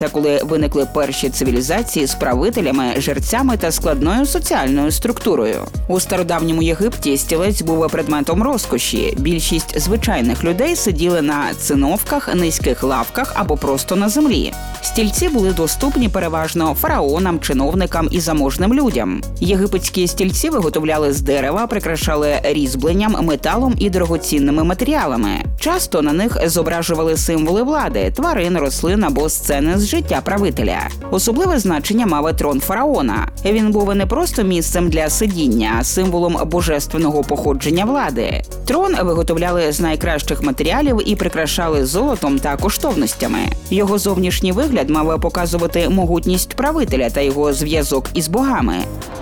Та коли виникли перші цивілізації з правителями, жерцями та складною соціальною структурою. У стародавньому Єгипті стілець був предметом розкоші. Більшість звичайних людей сиділи на циновках, низьких лавках або просто на землі. Стільці були доступні переважно фараонам, чиновникам і заможним людям. Єгипетські стільці виготовляли з дерева, прикрашали різьбленням, металом і дорогоцінними матеріалами. Часто на них зображували символи влади – тварин, рослин або сцени з життя правителя. Особливе значення мав трон фараона. Він був не просто місцем для сидіння, а символом божественного походження влади. Трон виготовляли з найкращих матеріалів і прикрашали золотом та коштовностями. Його зовнішній вигляд мав показувати могутність правителя та його зв'язок із богами.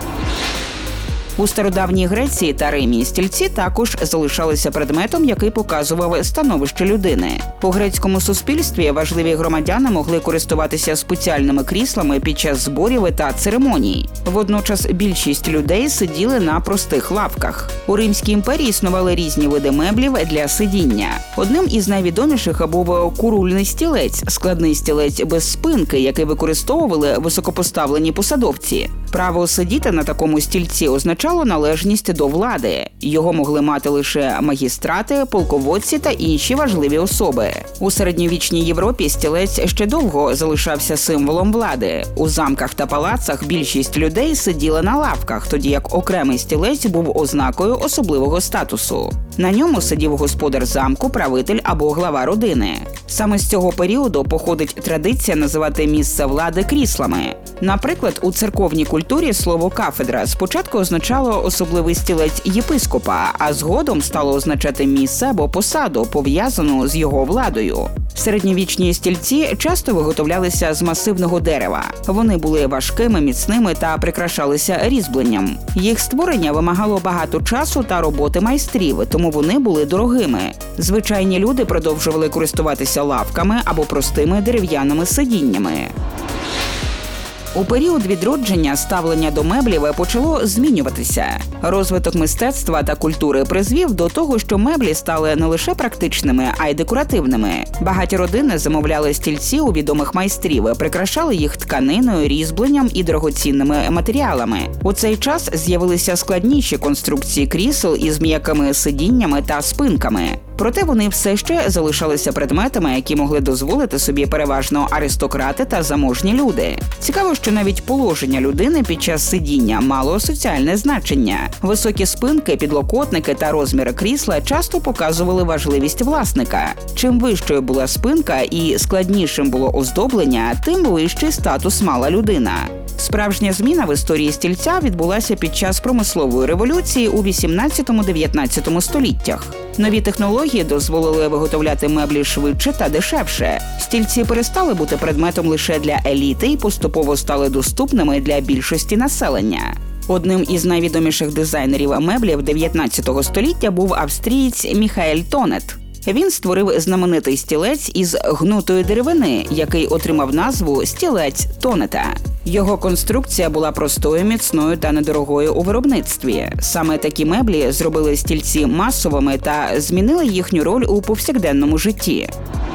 У стародавній Греції та Римі стільці також залишалися предметом, який показував становище людини. У грецькому суспільстві важливі громадяни могли користуватися спеціальними кріслами під час зборів та церемоній. Водночас більшість людей сиділи на простих лавках. У Римській імперії існували різні види меблів для сидіння. Одним із найвідоміших був курульний стілець – складний стілець без спинки, який використовували високопоставлені посадовці. Право сидіти на такому стільці означало належність до влади. Його могли мати лише магістрати, полководці та інші важливі особи. У середньовічній Європі стілець ще довго залишався символом влади. У замках та палацах більшість людей сиділи на лавках, тоді як окремий стілець був ознакою особливого статусу. На ньому сидів господар замку, правитель або глава родини. Саме з цього періоду походить традиція називати місце влади кріслами. Наприклад, у церковній культурі слово «кафедра» спочатку означало особливий стілець єпископа, а згодом стало означати місце або посаду, пов'язану з його владою. Середньовічні стільці часто виготовлялися з масивного дерева. Вони були важкими, міцними та прикрашалися різьбленням. Їх створення вимагало багато часу та роботи майстрів, тому вони були дорогими. Звичайні люди продовжували користуватися лавками або простими дерев'яними сидіннями. У період відродження ставлення до меблів почало змінюватися. Розвиток мистецтва та культури призвів до того, що меблі стали не лише практичними, а й декоративними. Багаті родини замовляли стільці у відомих майстрів, прикрашали їх тканиною, різьбленням і дорогоцінними матеріалами. У цей час з'явилися складніші конструкції крісел із м'якими сидіннями та спинками. Проте вони все ще залишалися предметами, які могли дозволити собі переважно аристократи та заможні люди. Цікаво, що навіть положення людини під час сидіння мало соціальне значення. Високі спинки, підлокотники та розміри крісла часто показували важливість власника. Чим вищою була спинка і складнішим було оздоблення, тим вищий статус мала людина. Справжня зміна в історії стільця відбулася під час промислової революції у 18-19 століттях. Нові технології дозволили виготовляти меблі швидше та дешевше. Стільці перестали бути предметом лише для еліти і поступово стали доступними для більшості населення. Одним із найвідоміших дизайнерів меблів 19 століття був австрієць Міхаель Тонет. Він створив знаменитий стілець із гнутої деревини, який отримав назву «стілець Тонета». Його конструкція була простою, міцною та недорогою у виробництві. Саме такі меблі зробили стільці масовими та змінили їхню роль у повсякденному житті.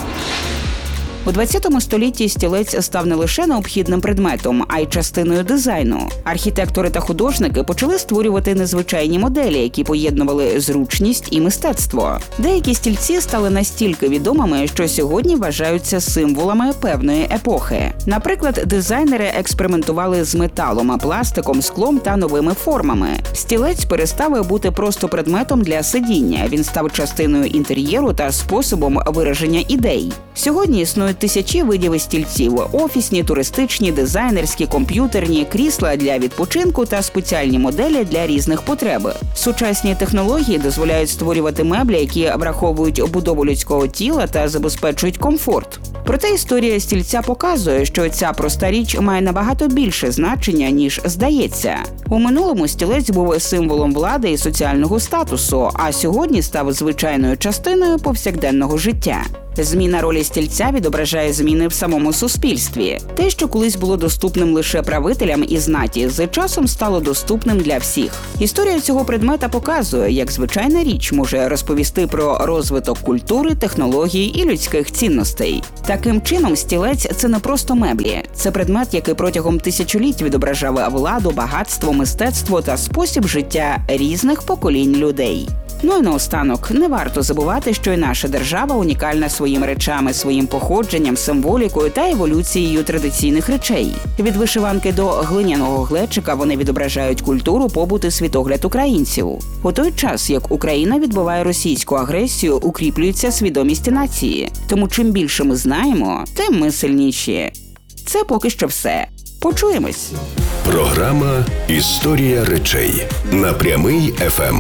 У 20 столітті стілець став не лише необхідним предметом, а й частиною дизайну. Архітектори та художники почали створювати незвичайні моделі, які поєднували зручність і мистецтво. Деякі стільці стали настільки відомими, що сьогодні вважаються символами певної епохи. Наприклад, дизайнери експериментували з металом, пластиком, склом та новими формами. Стілець перестав бути просто предметом для сидіння, він став частиною інтер'єру та способом вираження ідей. Сьогодні існують тисячі видів стільців – офісні, туристичні, дизайнерські, комп'ютерні, крісла для відпочинку та спеціальні моделі для різних потреб. Сучасні технології дозволяють створювати меблі, які враховують будову людського тіла та забезпечують комфорт. Проте історія стільця показує, що ця проста річ має набагато більше значення, ніж здається. У минулому стілець був символом влади і соціального статусу, а сьогодні став звичайною частиною повсякденного життя. Зміна ролі стільця відображає зміни в самому суспільстві. Те, що колись було доступним лише правителям і знаті, з часом стало доступним для всіх. Історія цього предмета показує, як звичайна річ може розповісти про розвиток культури, технологій і людських цінностей. Таким чином, стілець – це не просто меблі. Це предмет, який протягом тисячоліть відображав владу, багатство, мистецтво та спосіб життя різних поколінь людей. Ну і наостанок, не варто забувати, що і наша держава унікальна своїми речами, своїм походженням, символікою та еволюцією традиційних речей. Від вишиванки до глиняного глечика вони відображають культуру, побут і світогляд українців. У той час, як Україна відбиває російську агресію, укріплюється свідомість нації. Тому чим більше ми знаємо, тим ми сильніші. Це поки що все. Почуємось. Програма «Історія речей» на Прямий ФМ.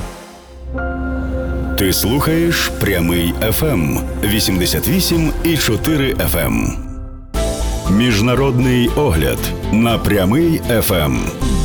Ти слухаєш Прямий ФМ 88,4 FM. Міжнародний огляд на Прямий ФМ.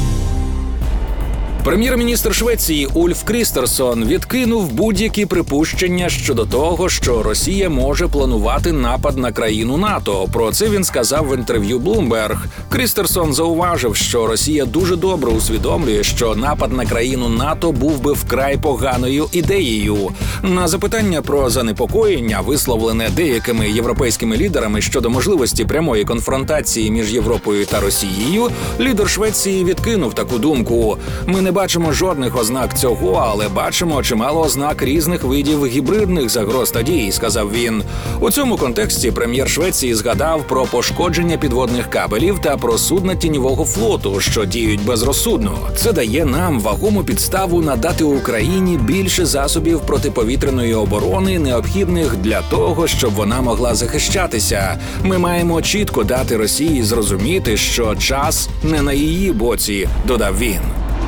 Прем'єр-міністр Швеції Ульф Крістерсон відкинув будь-які припущення щодо того, що Росія може планувати напад на країну НАТО. Про це він сказав в інтерв'ю Bloomberg. Крістерсон зауважив, що Росія дуже добре усвідомлює, що напад на країну НАТО був би вкрай поганою ідеєю. На запитання про занепокоєння, висловлене деякими європейськими лідерами щодо можливості прямої конфронтації між Європою та Росією, лідер Швеції відкинув таку думку. «Ми не бачимо жодних ознак цього, але бачимо чимало ознак різних видів гібридних загроз та дій», – сказав він. У цьому контексті прем'єр Швеції згадав про пошкодження підводних кабелів та про судна тіньового флоту, що діють безрозсудно. Це дає нам вагому підставу надати Україні більше засобів протиповітряної оборони, необхідних для того, щоб вона могла захищатися. Ми маємо чітко дати Росії зрозуміти, що час не на її боці, додав він.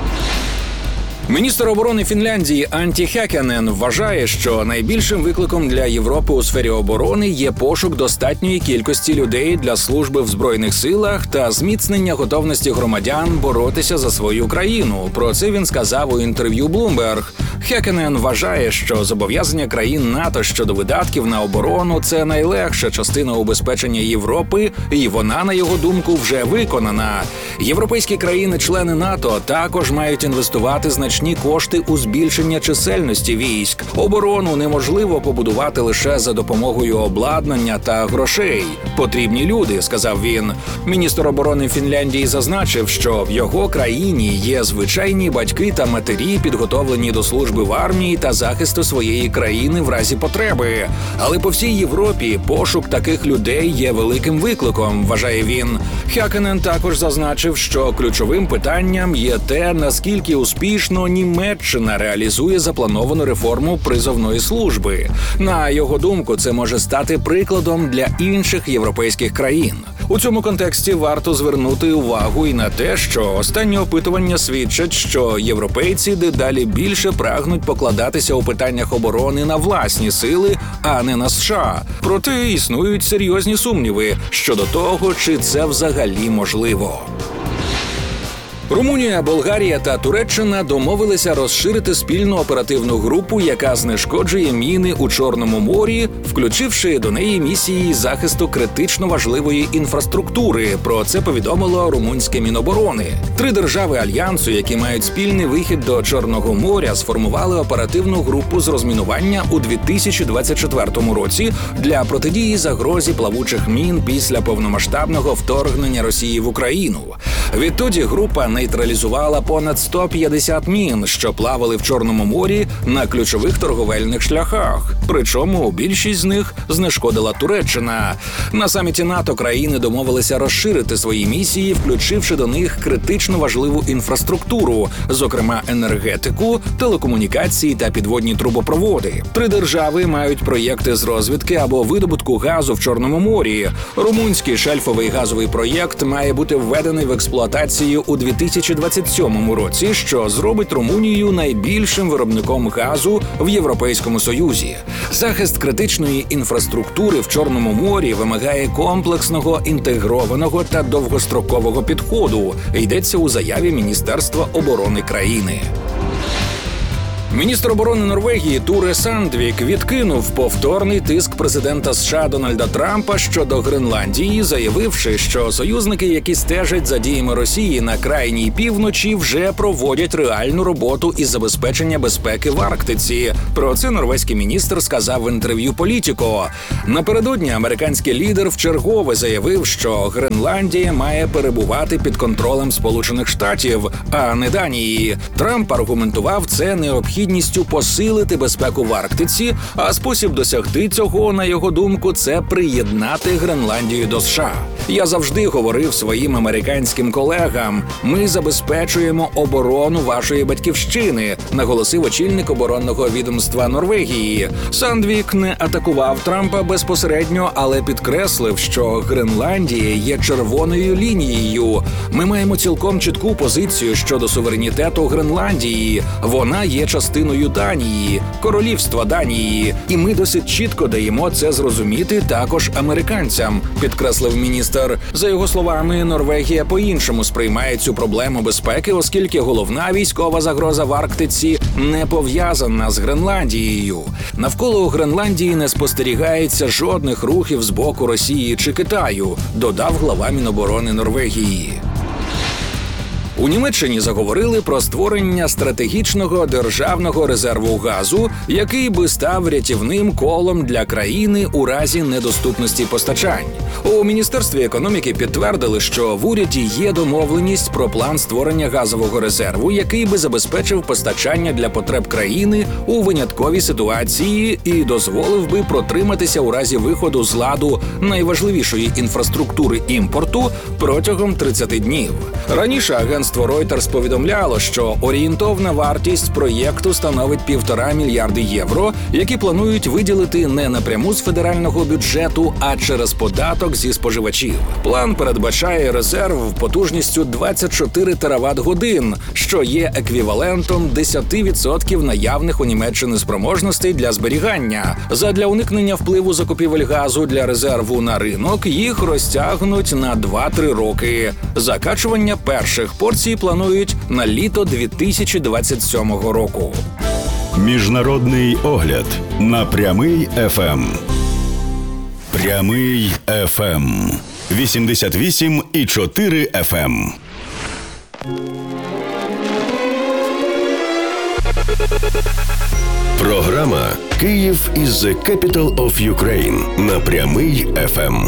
Міністр оборони Фінляндії Анті Хякянен вважає, що найбільшим викликом для Європи у сфері оборони є пошук достатньої кількості людей для служби в Збройних силах та зміцнення готовності громадян боротися за свою країну. Про це він сказав у інтерв'ю Bloomberg. Хякянен вважає, що зобов'язання країн НАТО щодо видатків на оборону – це найлегша частина убезпечення Європи, і вона, на його думку, вже виконана. Європейські країни-члени НАТО також мають інвестувати значні кошти у збільшення чисельності військ. Оборону неможливо побудувати лише за допомогою обладнання та грошей. Потрібні люди, сказав він. Міністр оборони Фінляндії зазначив, що в його країні є звичайні батьки та матері, підготовлені до служби в армії та захисту своєї країни в разі потреби. Але по всій Європі пошук таких людей є великим викликом, вважає він. Хякянен також зазначив, що ключовим питанням є те, наскільки успішно Німеччина реалізує заплановану реформу призовної служби. На його думку, це може стати прикладом для інших європейських країн. У цьому контексті варто звернути увагу і на те, що останні опитування свідчать, що європейці дедалі більше прагнуть покладатися у питаннях оборони на власні сили, а не на США. Проте існують серйозні сумніви щодо того, чи це взагалі можливо. Румунія, Болгарія та Туреччина домовилися розширити спільну оперативну групу, яка знешкоджує міни у Чорному морі, включивши до неї місії захисту критично важливої інфраструктури. Про це повідомило румунське Міноборони. 3 держави Альянсу, які мають спільний вихід до Чорного моря, сформували оперативну групу з розмінування у 2024 році для протидії загрозі плавучих мін після повномасштабного вторгнення Росії в Україну. Відтоді група нейтралізувала понад 150 мін, що плавали в Чорному морі на ключових торговельних шляхах. Причому більшість з них знешкодила Туреччина. На саміті НАТО країни домовилися розширити свої місії, включивши до них критично важливу інфраструктуру, зокрема енергетику, телекомунікації та підводні трубопроводи. 3 держави мають проєкти з розвідки або видобутку газу в Чорному морі. Румунський шельфовий газовий проєкт має бути введений в експлуатацію у 2027 році, що зробить Румунію найбільшим виробником газу в Європейському Союзі. Захист критичної інфраструктури в Чорному морі вимагає комплексного, інтегрованого та довгострокового підходу, йдеться у заяві Міністерства оборони країни. Міністр оборони Норвегії Туре Сандвік відкинув повторний тиск президента США Дональда Трампа щодо Гренландії, заявивши, що союзники, які стежать за діями Росії на крайній півночі, вже проводять реальну роботу із забезпечення безпеки в Арктиці. Про це норвезький міністр сказав в інтерв'ю Політіко. Напередодні американський лідер вчергове заявив, що Гренландія має перебувати під контролем Сполучених Штатів, а не Данії. Трамп аргументував це необхідністю посилити безпеку в Арктиці, а спосіб досягти цього, на його думку, це приєднати Гренландію до США. Я завжди говорив своїм американським колегам: ми забезпечуємо оборону вашої батьківщини, наголосив очільник оборонного відомства Норвегії. Сандвік не атакував Трампа безпосередньо, але підкреслив, що Гренландія є червоною лінією. Ми маємо цілком чітку позицію щодо суверенітету Гренландії. Вона є частиною Данії, королівства Данії. І ми досить чітко даємо це зрозуміти також американцям, підкреслив міністр. За його словами, Норвегія по-іншому сприймає цю проблему безпеки, оскільки головна військова загроза в Арктиці не пов'язана з Гренландією. Навколо Гренландії не спостерігається жодних рухів з боку Росії чи Китаю, додав глава Міноборони Норвегії. У Німеччині заговорили про створення стратегічного державного резерву газу, який би став рятівним колом для країни у разі недоступності постачань. У Міністерстві економіки підтвердили, що в уряді є домовленість про план створення газового резерву, який би забезпечив постачання для потреб країни у винятковій ситуації і дозволив би протриматися у разі виходу з ладу найважливішої інфраструктури імпорту протягом 30 днів. Раніше агентство Reuters повідомляло, що орієнтовна вартість проєкту становить 1,5 мільярди євро, які планують виділити не напряму з федерального бюджету, а через податок зі споживачів. План передбачає резерв потужністю 24 тераватт-годин, що є еквівалентом 10% наявних у Німеччині спроможностей для зберігання. Задля уникнення впливу закупівель газу для резерву на ринок їх розтягнуть на 2-3 роки. Закачування перших порцій планують на літо 2027 року. Міжнародний огляд на Прямий ФМ. Прямий ФМ. 88,4 ФМ. Програма «Київ is the capital of Ukraine» на Прямий ФМ.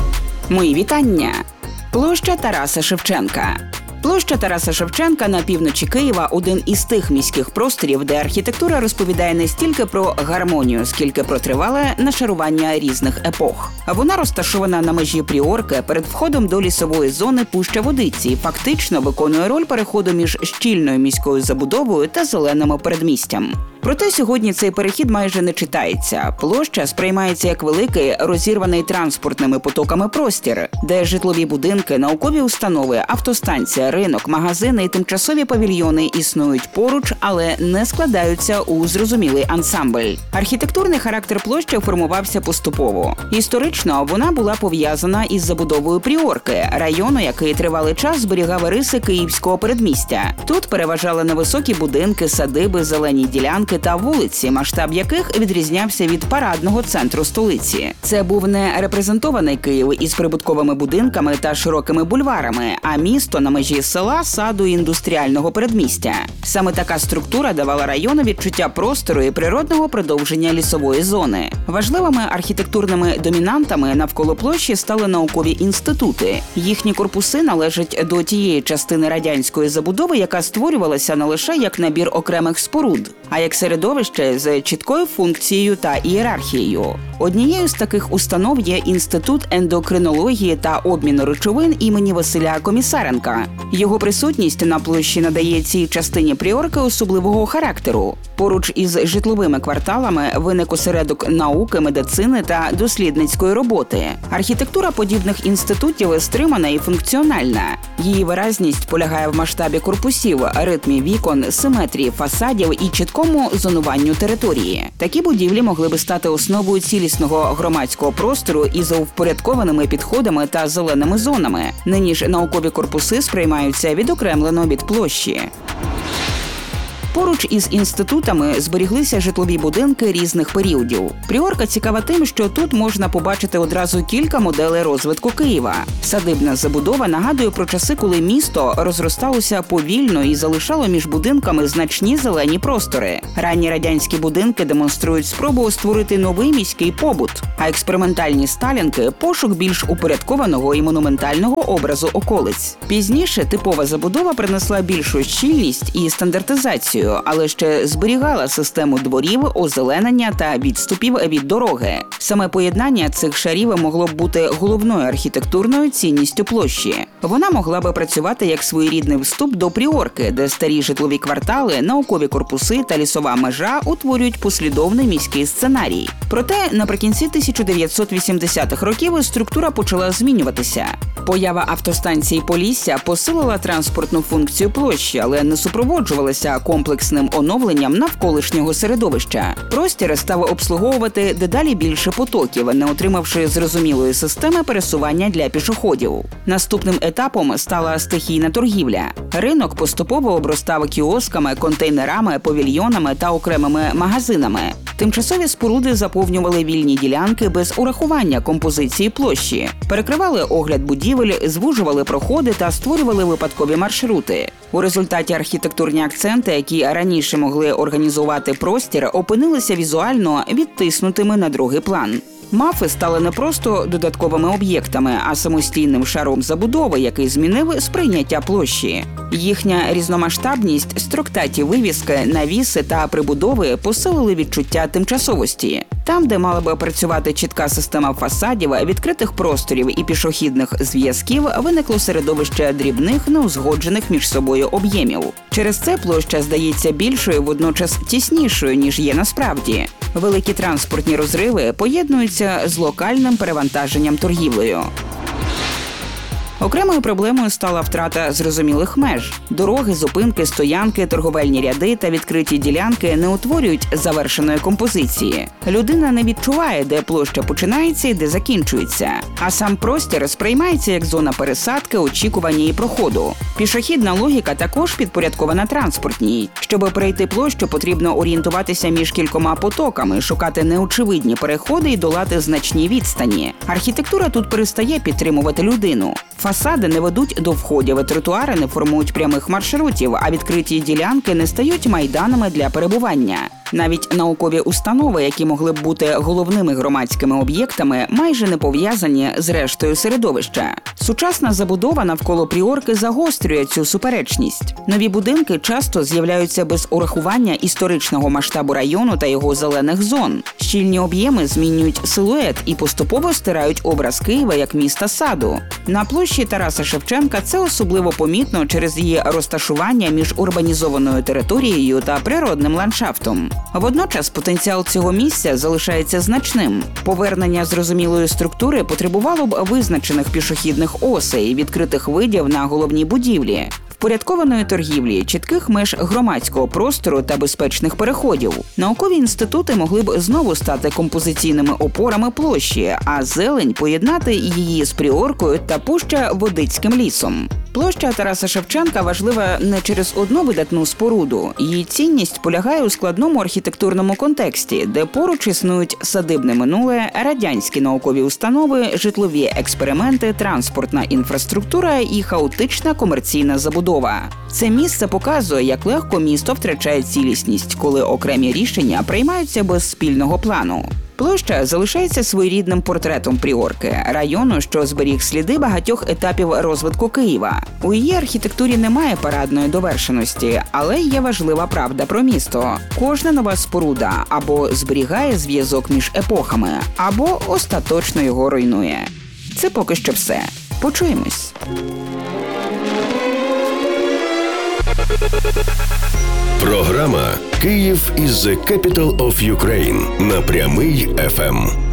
Мої вітання. Площа Тараса Шевченка. Площа Тараса Шевченка на півночі Києва – один із тих міських просторів, де архітектура розповідає не стільки про гармонію, скільки про тривале нашарування різних епох. Вона розташована на межі Пріорки перед входом до лісової зони Пуща Водиці і фактично виконує роль переходу між щільною міською забудовою та зеленим передмістям. Проте сьогодні цей перехід майже не читається. Площа сприймається як великий, розірваний транспортними потоками простір, де житлові будинки, наукові установи, автостанція, ринок, магазини і тимчасові павільйони існують поруч, але не складаються у зрозумілий ансамбль. Архітектурний характер площі формувався поступово. Історично вона була пов'язана із забудовою Пріорки, району, який тривалий час зберігав риси київського передмістя. Тут переважали невисокі будинки, садиби, зелені ділянки та вулиці, масштаб яких відрізнявся від парадного центру столиці. Це був не репрезентований Київ із прибутковими будинками та широкими бульварами, а місто на межі села, саду і індустріального передмістя. Саме така структура давала району відчуття простору і природного продовження лісової зони. Важливими архітектурними домінантами навколо площі стали наукові інститути. Їхні корпуси належать до тієї частини радянської забудови, яка створювалася не лише як набір окремих споруд, а як середовище з чіткою функцією та ієрархією. Однією з таких установ є Інститут ендокринології та обміну речовин імені Василя Комісаренка. Його присутність на площі надає цій частині Пріорки особливого характеру. Поруч із житловими кварталами виник осередок науки, медицини та дослідницької роботи. Архітектура подібних інститутів стримана і функціональна. Її виразність полягає в масштабі корпусів, ритмі вікон, симетрії фасадів і чіткому зонуванню території. Такі будівлі могли би стати основою цілісного громадського простору із впорядкованими підходами та зеленими зонами. Нині ж наукові корпуси сприймаються відокремлено від площі. Поруч із інститутами зберіглися житлові будинки різних періодів. Пріорка цікава тим, що тут можна побачити одразу кілька моделей розвитку Києва. Садибна забудова нагадує про часи, коли місто розросталося повільно і залишало між будинками значні зелені простори. Ранні радянські будинки демонструють спробу створити новий міський побут, а експериментальні сталінки – пошук більш упорядкованого і монументального образу околиць. Пізніше типова забудова принесла більшу щільність і стандартизацію, але ще зберігала систему дворів, озеленення та відступів від дороги. Саме поєднання цих шарів могло б бути головною архітектурною цінністю площі. Вона могла би працювати як своєрідний вступ до Пріорки, де старі житлові квартали, наукові корпуси та лісова межа утворюють послідовний міський сценарій. Проте наприкінці 1980-х років структура почала змінюватися. Поява автостанції Полісся посилила транспортну функцію площі, але не супроводжувалася комплексним оновленням навколишнього середовища. Простір став обслуговувати дедалі більше потоків, не отримавши зрозумілої системи пересування для пішоходів. Наступним етапом стала стихійна торгівля. Ринок поступово обростав кіосками, контейнерами, павільйонами та окремими магазинами. Тимчасові споруди заповнювали вільні ділянки без урахування композиції площі, перекривали огляд будівель, звужували проходи та створювали випадкові маршрути. У результаті архітектурні акценти, які раніше могли організувати простір, опинилися візуально відтиснутими на другий план. Мафи стали не просто додатковими об'єктами, а самостійним шаром забудови, який змінив сприйняття площі. Їхня різномасштабність, строктаті вивіски, навіси та прибудови посилили відчуття тимчасовості. Там, де мала би працювати чітка система фасадів, відкритих просторів і пішохідних зв'язків, виникло середовище дрібних, неузгоджених між собою об'ємів. Через це площа здається більшою, водночас тіснішою, ніж є насправді. Великі транспортні розриви поєднуються з локальним перевантаженням торгівлею. Окремою проблемою стала втрата зрозумілих меж. Дороги, зупинки, стоянки, торговельні ряди та відкриті ділянки не утворюють завершеної композиції. Людина не відчуває, де площа починається і де закінчується. А сам простір сприймається як зона пересадки, очікування і проходу. Пішохідна логіка також підпорядкована транспортній. Щоб перейти площу, потрібно орієнтуватися між кількома потоками, шукати неочевидні переходи і долати значні відстані. Архітектура тут перестає підтримувати людину. Фасади не ведуть до входів, тротуари не формують прямих маршрутів, а відкриті ділянки не стають майданами для перебування. Навіть наукові установи, які могли б бути головними громадськими об'єктами, майже не пов'язані з рештою середовища. Сучасна забудова навколо Пріорки загострює цю суперечність. Нові будинки часто з'являються без урахування історичного масштабу району та його зелених зон. Щільні об'єми змінюють силует і поступово стирають образ Києва як міста саду. На площі Тараса Шевченка це особливо помітно через її розташування між урбанізованою територією та природним ландшафтом. Водночас потенціал цього місця залишається значним. Повернення зрозумілої структури потребувало б визначених пішохідних осей, відкритих видів на головній будівлі, впорядкованої торгівлі, чітких меж громадського простору та безпечних переходів. Наукові інститути могли б знову стати композиційними опорами площі, а зелень поєднати її з Пріоркою та Пуща-Водицьким лісом. Площа Тараса Шевченка важлива не через одну видатну споруду. Її цінність полягає у складному архітектурному контексті, де поруч існують садибне минуле, радянські наукові установи, житлові експерименти, транспортна інфраструктура і хаотична комерційна забудова. Це місце показує, як легко місто втрачає цілісність, коли окремі рішення приймаються без спільного плану. Площа залишається своєрідним портретом Пріорки, району, що зберіг сліди багатьох етапів розвитку Києва. У її архітектурі немає парадної довершеності, але є важлива правда про місто. Кожна нова споруда або зберігає зв'язок між епохами, або остаточно його руйнує. Це поки що все. Почуємось. Програма «Київ is the capital of Ukraine» на Прямий ФМ.